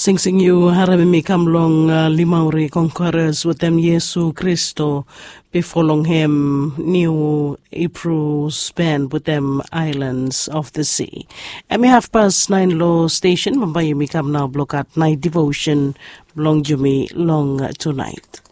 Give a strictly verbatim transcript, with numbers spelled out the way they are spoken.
Sing sing you harami kamlong uh, limauri conquerors with them Yesu Christo before him new April spend with them islands of the sea. And we have past nine low station, Mambayumi come now block at night devotion, long Jumi long tonight.